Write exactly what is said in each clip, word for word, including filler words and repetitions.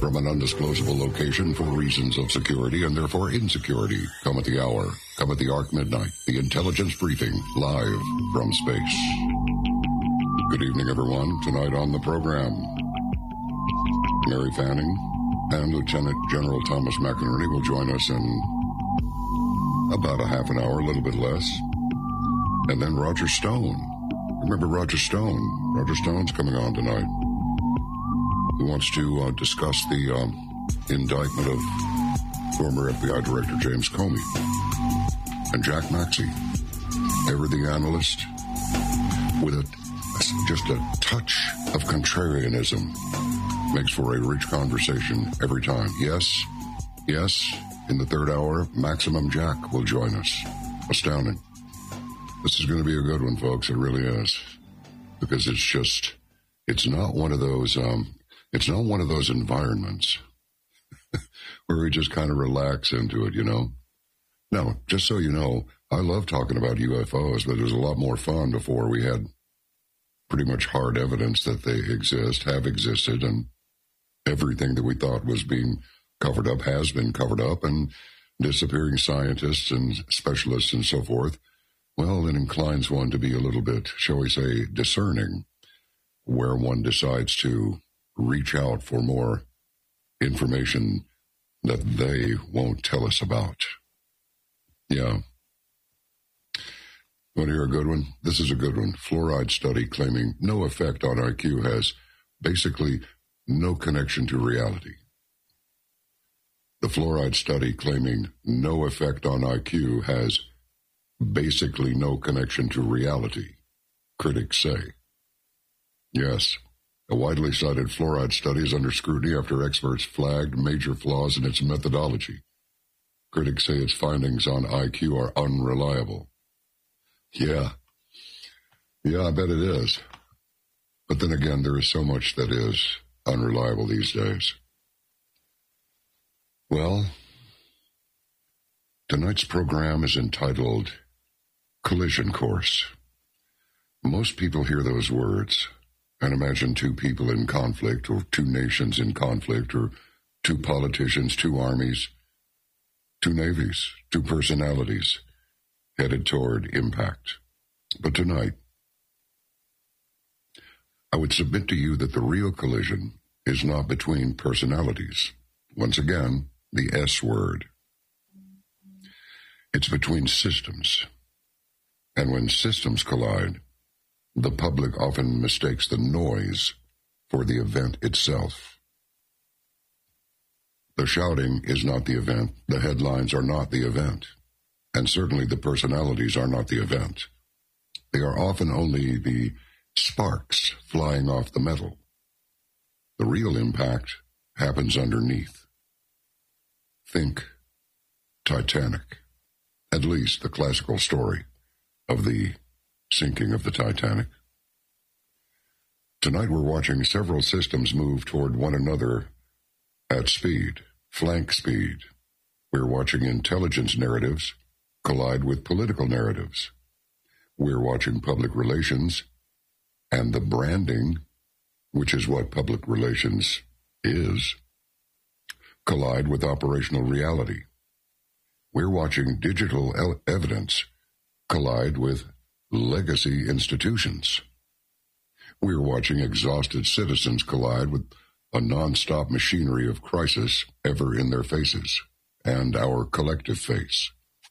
from an undisclosable location for reasons of security and therefore insecurity. Come at the hour. Come at the Arc Midnight. The Intelligence Briefing, live from space. Good evening, everyone. Tonight on the program, Mary Fanning and Lieutenant General Thomas McInerney will join us in about a half an hour, a little bit less. And then Roger Stone. Remember Roger Stone? Roger Stone's coming on tonight. He wants to uh, discuss the um, indictment of former F B I Director James Comey. And Jack Maxey, ever the analyst, with a, just a touch of contrarianism, makes for a rich conversation every time. Yes, yes, in the third hour, Maximum Jack will join us. Astounding. This is going to be a good one, folks. It really is. Because it's just, it's not one of those, um, it's not one of those environments where we just kind of relax into it, you know? Now, just so you know, I love talking about U F Os, but it was a lot more fun before we had pretty much hard evidence that they exist, have existed, and everything that we thought was being covered up has been covered up, and disappearing scientists and specialists and so forth. Well, it inclines one to be a little bit, shall we say, discerning, where one decides to reach out for more information that they won't tell us about. Yeah. Want to hear a good one? This is a good one. Fluoride study claiming no effect on I Q has basically no connection to reality. The fluoride study claiming no effect on I Q has basically no connection to reality, critics say. Yes, a widely cited fluoride study is under scrutiny after experts flagged major flaws in its methodology. Critics say its findings on I Q are unreliable. Yeah. Yeah, I bet it is. But then again, there is so much that is unreliable these days. Well, tonight's program is entitled Collision Course. Most people hear those words and imagine two people in conflict, or two nations in conflict, or two politicians, two armies, two navies, two personalities headed toward impact. But tonight, I would submit to you that the real collision is not between personalities. Once again, the S word. It's between systems. And when systems collide, the public often mistakes the noise for the event itself. The shouting is not the event, the headlines are not the event, and certainly the personalities are not the event. They are often only the sparks flying off the metal. The real impact happens underneath. Think Titanic, at least the classical story of the sinking of the Titanic. Tonight we're watching several systems move toward one another at speed, flank speed. We're watching intelligence narratives collide with political narratives. We're watching public relations and the branding, which is what public relations is, collide with operational reality. We're watching digital el- evidence collide with legacy institutions. We're watching exhausted citizens collide with a non-stop machinery of crisis ever in their faces, and our collective face.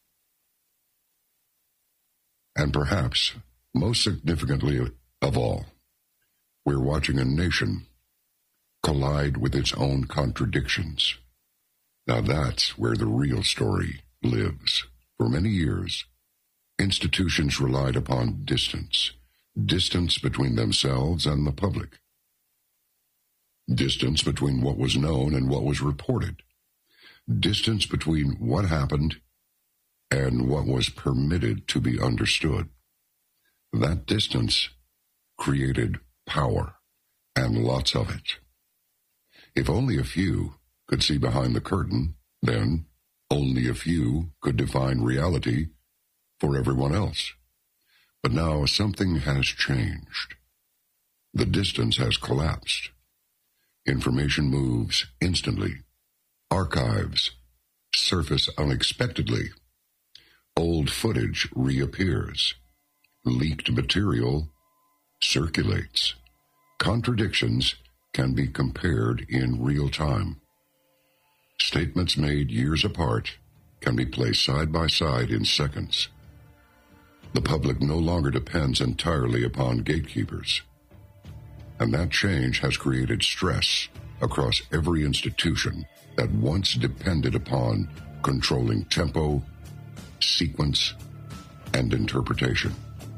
And perhaps, most significantly of all, we're watching a nation collide with its own contradictions. Now that's where the real story lives. For many years, institutions relied upon distance, distance between themselves and the public, distance between what was known and what was reported, distance between what happened and what was permitted to be understood. That distance created power, and lots of it. If only a few could see behind the curtain, then only a few could define reality for everyone else. But now something has changed. The distance has collapsed. Information moves instantly. Archives surface unexpectedly. Old footage reappears. Leaked material circulates. Contradictions can be compared in real time. Statements made years apart can be placed side by side in seconds. The public no longer depends entirely upon gatekeepers. And that change has created stress across every institution that once depended upon controlling tempo, sequence, and interpretation.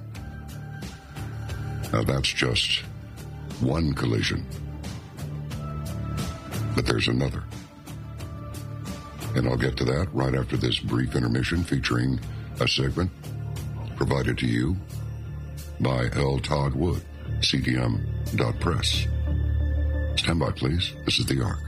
Now that's just one collision. But there's another. And I'll get to that right after this brief intermission featuring a segment provided to you by L. Todd Wood, C T M dot press. Stand by, please. This is The Arc.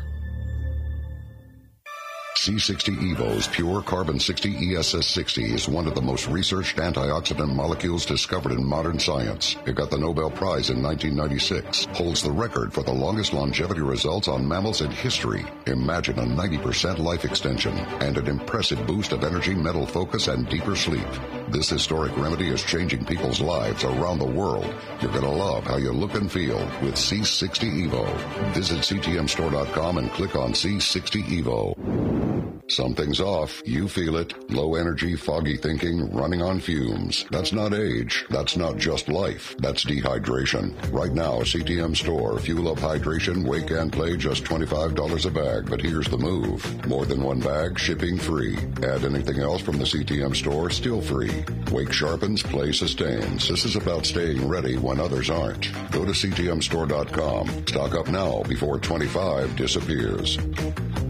C sixty Evo's Pure Carbon sixty E S S sixty is one of the most researched antioxidant molecules discovered in modern science. It got the Nobel Prize in nineteen ninety-six, holds the record for the longest longevity results on mammals in history. Imagine a ninety percent life extension and an impressive boost of energy, mental focus, and deeper sleep. This historic remedy is changing people's lives around the world. You're going to love how you look and feel with C sixty Evo. Visit C T M store dot com and click on C sixty Evo. Something's off. You feel it. Low energy, foggy thinking, running on fumes. That's not age. That's not just life. That's dehydration. Right now, a C T M store. Fuel up hydration, wake and play, just twenty-five dollars a bag. But here's the move. More than one bag, shipping free. Add anything else from the C T M store, still free. Wake sharpens, play sustains. This is about staying ready when others aren't. Go to C T M store dot com. Stock up now before twenty-five disappears.